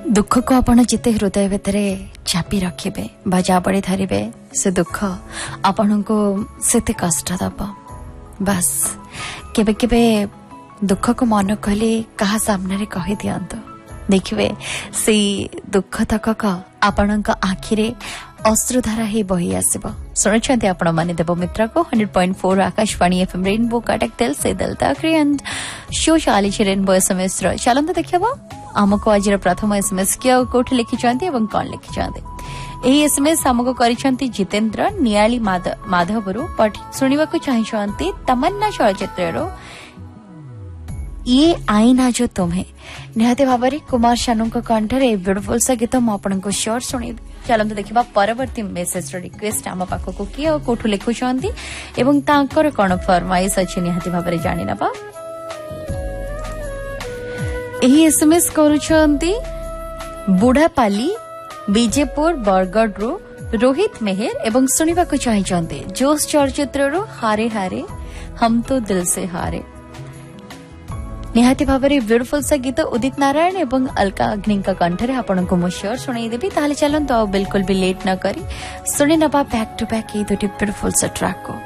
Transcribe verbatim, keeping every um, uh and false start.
दुख को आपण जिते हृदय भितर चापी रखिबे बा जाबड़ी धरिबे से दुख आपण को सेते कष्ट दब। बस केबे केबे दुख को मन कहले कहा सामने रे कहि दियंतो देखिबे से दुख तक आपण आखिरे अश्रुधारा ही बही आसब। शुणुंट आपण माने देव मित्र को hundred point four Akashvani FM rainbow Cuttack दिल से दिल तक एंड शो चली रेनबो एसएमएस चलते देखा आमको आज प्रथम एसएमएस किया कोठी लिखिछंती एवं कौन लिखिछंती एही एसएमएस हमको करिछंती जितेंद्र नियाली माधवरु पठ सुनिबा को चाहिछंती तमन्ना चलचित्ररो ये आईना जो तुम्हें निहाते भावरे कुमार शानू को कंठरे ब्यूटीफुल सा गीत मु आपनको शॉर्ट सुनी चलंतु देखिबा परवर्ती मेसेज रो रिक्वेस्ट आम पाखको किए और कोठु लिखुछंती एवं तांकर कोन फरमाइश अछि निहाते भावरे जानि नबा। एही एसएमएस करूछंती बुढ़ापाली बीजेपुर बरगढ़ रो रोहित मेहर एवं सुनिबा को चाहिछंती जोश चलचित्र रो हारे हारे हम तो दिल से हारे निहाती भावरे ब्यूटीफुल सा गीत उदित नारायण एवं अलका अग्नि का कंठरे आपनको मु श्योर सुनाई देबी ताले चलंतु बिल्कुल भी लेट न करी सुनि नबा बैक टू बैक ये दुटी ब्यूटीफुल सा ट्रैक को।